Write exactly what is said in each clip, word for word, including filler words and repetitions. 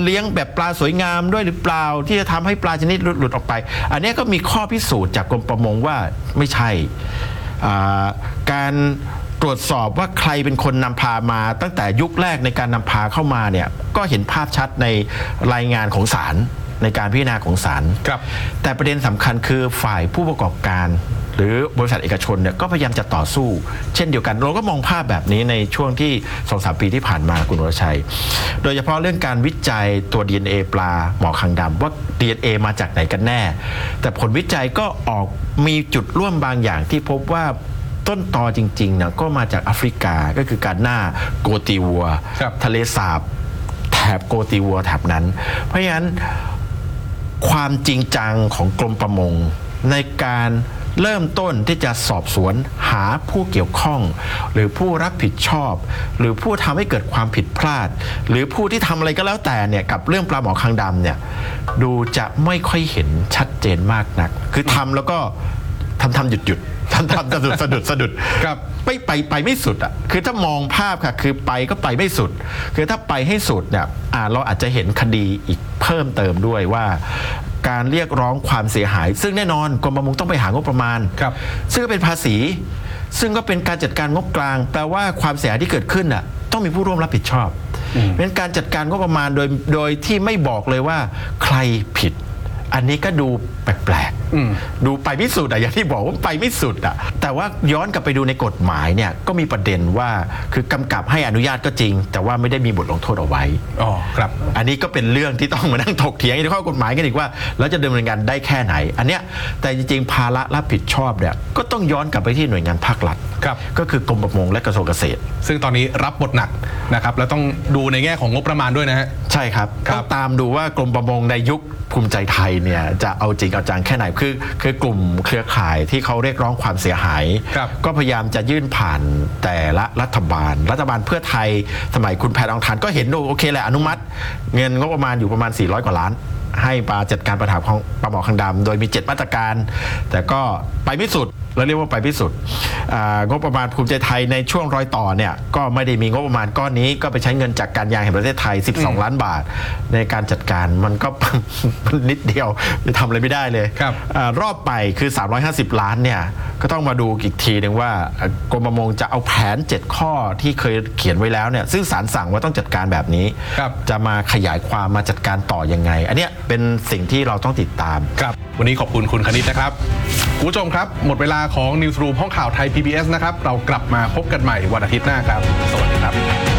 เลี้ยงแบบปลาสวยงามด้วยหรือเปล่าที่จะทำให้ปลาชนิดหลุดออกไปอันนี้ก็มีข้อพิสูจน์จากกรมประมงว่าไม่ใช่การตรวจสอบว่าใครเป็นคนนำพามาตั้งแต่ยุคแรกในการนำพาเข้ามาเนี่ยก็เห็นภาพชัดในรายงานของศาลในการพิจารณาของศาลแต่ประเด็นสำคัญคือฝ่ายผู้ประกอบการหรือบริษัทเอกชนเนี่ยก็พยายามจะต่อสู้เช่นเดียวกันเราก็มองภาพแบบนี้ในช่วงที่ สองถึงสาม ปีที่ผ่านมาคุณวรชัยโดยเฉพาะเรื่องการวิจัยตัว ดี เอ็น เอ ปลาหมอคางดำว่า ดี เอ็น เอ มาจากไหนกันแน่แต่ผลวิจัยก็ออกมีจุดร่วมบางอย่างที่พบว่าต้นตอจริงๆเนี่ยก็มาจากแอฟริกาก็คือการหน้าโกติวัวทะเลสาบแถบโกติวัวแถบนั้นเพราะฉะนั้นความจริงจังของกรมประมงในการเริ่มต้นที่จะสอบสวนหาผู้เกี่ยวข้องหรือผู้รับผิดชอบหรือผู้ทำให้เกิดความผิดพลาดหรือผู้ที่ทำอะไรก็แล้วแต่เนี่ยกับเรื่องปลาหมอคางดำเนี่ยดูจะไม่ค่อยเห็นชัดเจนมากนักคือทำแล้วก็ทำทำหยุดหยุดทำทำสะดุดสะดุดสะดุดครับไปไปไปไม่สุดอ่ะคือถ้ามองภาพค่ะคือไปก็ไปไม่สุดคือถ้าไปให้สุดเนี่ยเราอาจจะเห็นคดีอีกเพิ่มเติมด้วยว่าการเรียกร้องความเสียหายซึ่งแน่นอนกรมประมงต้องไปหางบประมาณครับซึ่งก็เป็นภาษีซึ่งก็เป็นการจัดการงบกลางแปลว่าความเสียหายที่เกิดขึ้นอ่ะต้องมีผู้ร่วมรับผิดชอบเป็นการจัดการงบประมาณโดยโดยที่ไม่บอกเลยว่าใครผิดอันนี้ก็ดูแปลกๆดูไปไม่สุดอะอย่างที่บอกว่าไปไม่สุดอะแต่ว่าย้อนกลับไปดูในกฎหมายเนี่ยก็มีประเด็นว่าคือกำกับให้อนุญาตก็จริงแต่ว่าไม่ได้มีบทลงโทษเอาไว้อ๋อครับอันนี้ก็เป็นเรื่องที่ต้องมานั่งถกเถียงในข้อกฎหมายกันอีกว่าแล้วจะดำเนินการได้แค่ไหนอันเนี้ยแต่จริงๆภาระรับผิดชอบเนี่ยก็ต้องย้อนกลับไปที่หน่วยงานภาครัฐครับก็คือกรมประมงและกระทรวงเกษตรซึ่งตอนนี้รับบทหนักนะครับแล้วต้องดูในแง่ของงบประมาณด้วยนะฮะใช่ครับต้องตามดูว่ากรมประมงในยุคภูมิใจไทยเนี่ยจะเอาจริงเอาจังแค่ไหนคือคือกลุ่มเครือข่ายที่เขาเรียกร้องความเสียหายก็พยายามจะยื่นผ่านแต่ละรัฐบาลรัฐบาลเพื่อไทยสมัยคุณแพทองทานก็เห็นดูโอเคแหละอนุมัติเงินงบประมาณอยู่ประมาณสี่ร้อยกว่าล้านให้ปลาจัดการปัญหาของปลาหมอคางดำโดยมีเจ็ดมาตรการแต่ก็ไปไม่สุดเราเรียกว่าไปพิสูจน์งบประมาณภูมิใจไทยในช่วงรอยต่อเนี่ยก็ไม่ได้มีงบประมาณก้อนนี้ก็ไปใช้เงินจากการยางแห่งประเทศไทยสิบสองล้านบาทในการจัดการมันก็ นิดเดียวจะทำอะไรไม่ได้เลยร, รอบไปคือสามร้อยห้าสิบล้านเนี่ยก็ต้องมาดูอีกทีนึงว่ากรมประมงจะเอาแผนเจ็ดข้อที่เคยเขียนไว้แล้วเนี่ยซึ่งศาลสั่งว่าต้องจัดการแบบนี้จะมาขยายความมาจัดการต่อยังไงอันนี้เป็นสิ่งที่เราต้องติดตามครับวันนี้ขอบคุณคุณคณิตนะครับคุณผู้ชมครับหมดเวลาของ Newsroom ห้องข่าวไทย พี บี เอส นะครับเรากลับมาพบกันใหม่วันอาทิตย์หน้าครับสวัสดีครับ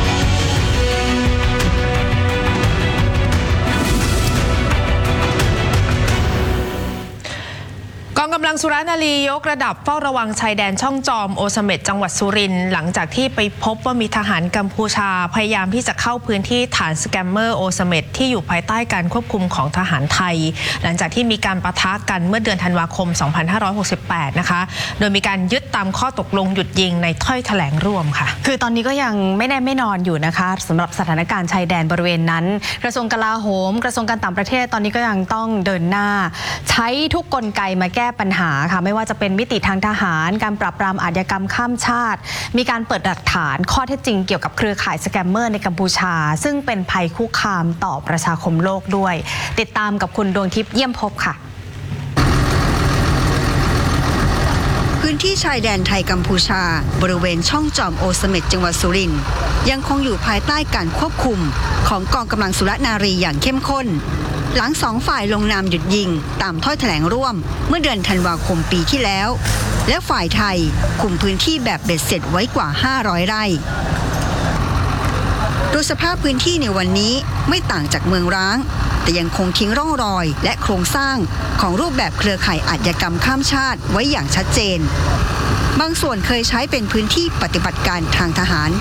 กองกำลังสุรนารียกระดับเฝ้าระวังชายแดนช่องจอมโอเสเม็ดจังหวัดสุรินทร์หลังจากที่ไปพบว่ามีทหารกัมพูชาพยายามที่จะเข้าพื้นที่ฐานสแกมเมอร์โอเสเม็ดที่อยู่ภายใต้การควบคุมของทหารไทยหลังจากที่มีการปะทะกันเมื่อเดือนธันวาคม สองพันห้าร้อยหกสิบแปด นะคะโดยมีการยึดตามข้อตกลงหยุดยิงในถ้อยแถลงร่วมค่ะคือตอนนี้ก็ยังไม่แน่ไม่นอนอยู่นะคะสำหรับสถานการณ์ชายแดนบริเวณนั้นกระทรวงกลาโหมกระทรวงการต่างประเทศตอนนี้ก็ยังต้องเดินหน้าใช้ทุกกลไกมาแก้ปัญหาค่ะไม่ว่าจะเป็นมิติทางทหารการปราบปรามอาชญากรรมข้ามชาติมีการเปิดหลักฐานข้อเท็จจริงเกี่ยวกับเครือข่ายสแกมเมอร์ในกัมพูชาซึ่งเป็นภัยคุกคามต่อประชาคมโลกด้วยติดตามกับคุณดวงทิพย์เยี่ยมภพค่ะพื้นที่ชายแดนไทยกัมพูชาบริเวณช่องจอมโอเสเม็ดจังหวัดสุรินทร์ยังคงอยู่ภายใต้การควบคุมของกองกำลังสุรนารีอย่างเข้มข้นหลังสองฝ่ายลงนามหยุดยิงตามถ้อยแถลงร่วมเมื่อเดือนธันวาคมปีที่แล้วและฝ่ายไทยคุมพื้นที่แบบเบ็ดเสร็จไว้กว่าห้าร้อยไร่โดยสภาพพื้นที่ในวันนี้ไม่ต่างจากเมืองร้างแต่ยังคงทิ้งร่องรอยและโครงสร้างของรูปแบบเครือข่ายอาชญากรรมข้ามชาติไว้อย่างชัดเจนบางส่วนเคยใช้เป็นพื้นที่ปฏิบัติการทางทหาร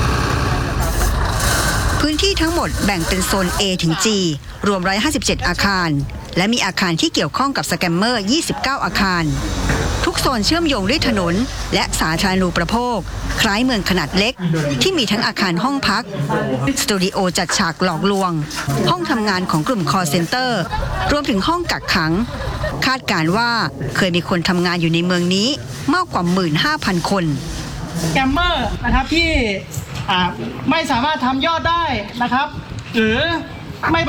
พื้นที่ทั้งหมดแบ่งเป็นโซน A ถึง G รวมหนึ่งร้อยห้าสิบเจ็ดอาคารและมีอาคารที่เกี่ยวข้องกับสแกมเมอร์ยี่สิบเก้าอาคารทุกโซนเชื่อมโยงด้วยถนนและสาธารณูปโภคคล้ายเมืองขนาดเล็กที่มีทั้งอาคารห้องพักสตูดิโอจัดฉากหลอกลวงห้องทำงานของกลุ่มคอลเซ็นเตอร์รวมถึงห้องกักขังคาดการณ์ว่าเคยมีคนทำงานอยู่ในเมืองนี้มากกว่า หนึ่งหมื่นห้าพัน คนสแกมเมอร์นะครับที่ไม่สามารถทำยอดได้นะครับหรือไม่